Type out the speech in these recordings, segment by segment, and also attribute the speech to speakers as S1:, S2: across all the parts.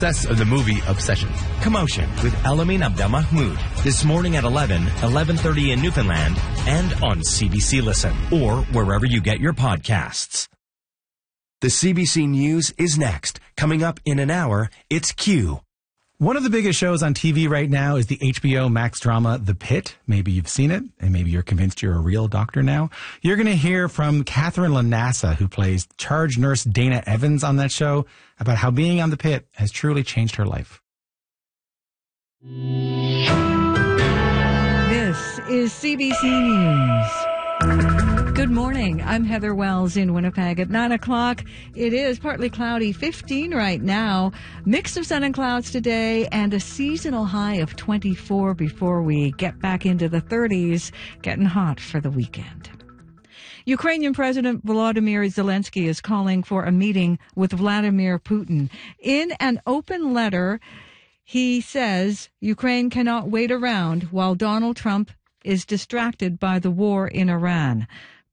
S1: Success of the movie Obsession. Commotion with Alamin Abdel Mahmoud. This morning at 11, 11:30 in Newfoundland, and on CBC Listen, or wherever you get your podcasts. The CBC News is next. Coming up in an hour, it's Q.
S2: One of the biggest shows on TV right now is the HBO Max drama, The Pit. Maybe you've seen it, and maybe you're convinced you're a real doctor now. You're going to hear from Catherine Lanassa, who plays charge nurse Dana Evans on that show, about how being on The Pit has truly changed her life.
S3: This is CBC News. Good morning. I'm Heather Wells in Winnipeg at 9 o'clock. It is partly cloudy, 15 right now. Mix of sun and clouds today and a seasonal high of 24 before we get back into the 30s, getting hot for the weekend. Ukrainian President Volodymyr Zelensky is calling for a meeting with Vladimir Putin. In an open letter, he says Ukraine cannot wait around while Donald Trump is distracted by the war in Iran.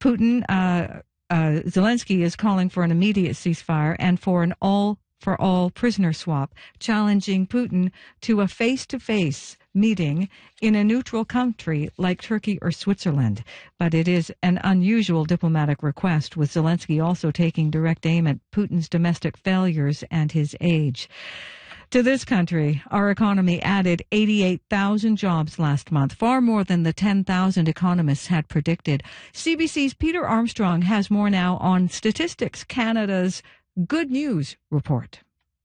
S3: Zelensky is calling for an immediate ceasefire and for an all-for-all prisoner swap, challenging Putin to a face-to-face meeting in a neutral country like Turkey or Switzerland. But it is an unusual diplomatic request, with Zelensky also taking direct aim at Putin's domestic failures and his age. To this country, our economy added 88,000 jobs last month, far more than the 10,000 economists had predicted. CBC's Peter Armstrong has more now on Statistics Canada's Good News Report.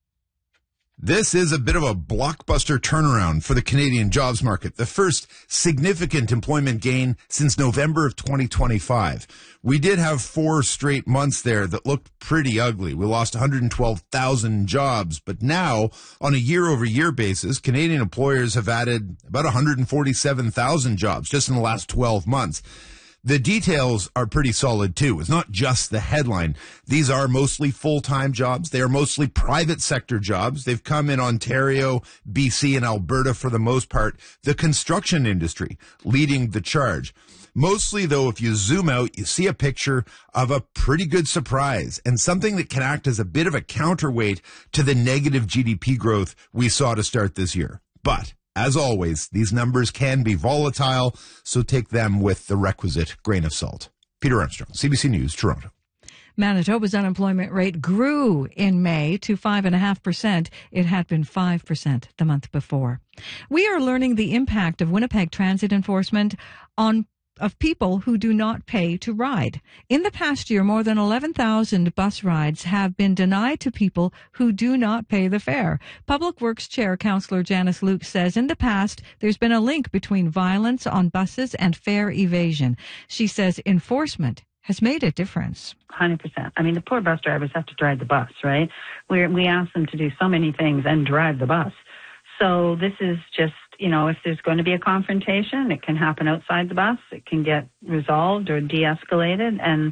S4: This is a bit of a blockbuster turnaround for the Canadian jobs market, the first significant employment gain since November of 2025. We did have 4 straight months there that looked pretty ugly. We lost 112,000 jobs, but now, on a year-over-year basis, Canadian employers have added about 147,000 jobs just in the last 12 months. The details are pretty solid, too. It's not just the headline. These are mostly full-time jobs. They are mostly private sector jobs. They've come in Ontario, BC, and Alberta for the most part. The construction industry leading the charge. Mostly, though, if you zoom out, you see a picture of a pretty good surprise and something that can act as a bit of a counterweight to the negative GDP growth we saw to start this year. But as always, these numbers can be volatile, so take them with the requisite grain of salt. Peter Armstrong, CBC News, Toronto.
S3: Manitoba's unemployment rate grew in May to 5.5%. It had been 5% the month before. We are learning the impact of Winnipeg transit enforcement of people who do not pay to ride. In the past year, more than 11,000 bus rides have been denied to people who do not pay the fare. Public Works Chair Councillor Janice Luke says in the past, there's been a link between violence on buses and fare evasion. She says enforcement has made a difference.
S5: 100%. I mean, the poor bus drivers have to drive the bus, right? We ask them to do so many things and drive the bus. So this is just, if there's going to be a confrontation, it can happen outside the bus. It can get resolved or de-escalated, and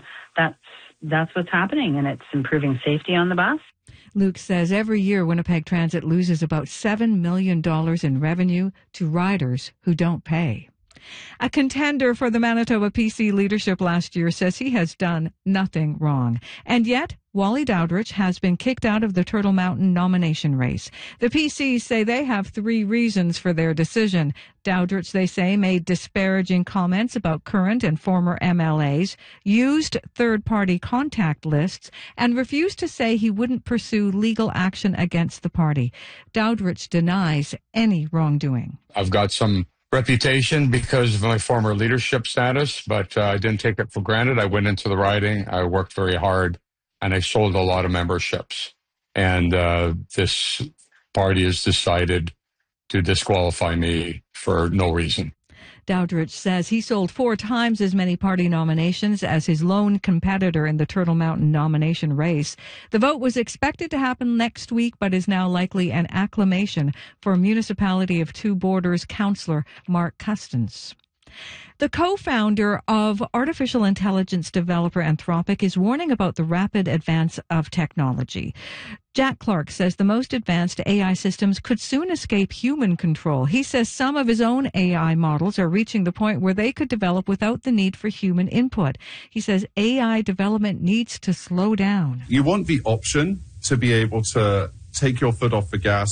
S5: that's what's happening, and it's improving safety on the bus.
S3: Luke says every year Winnipeg Transit loses about $7 million in revenue to riders who don't pay. A contender for the Manitoba PC leadership last year says he has done nothing wrong. And yet, Wally Dowdrich has been kicked out of the Turtle Mountain nomination race. The PCs say they have 3 reasons for their decision. Dowdrich, they say, made disparaging comments about current and former MLAs, used third-party contact lists, and refused to say he wouldn't pursue legal action against the party. Dowdrich denies any wrongdoing.
S6: I've got some reputation because of my former leadership status, but I didn't take it for granted. I went into the riding, I worked very hard, and I sold a lot of memberships. And this party has decided to disqualify me for no reason.
S3: Dowdrich says he sold 4 times as many party nominations as his lone competitor in the Turtle Mountain nomination race. The vote was expected to happen next week, but is now likely an acclamation for Municipality of Two Borders councillor Mark Custance. The co-founder of artificial intelligence developer Anthropic is warning about the rapid advance of technology. Jack Clark says the most advanced AI systems could soon escape human control. He says some of his own AI models are reaching the point where they could develop without the need for human input. He says AI development needs to slow down.
S7: You want the option to be able to take your foot off the gas.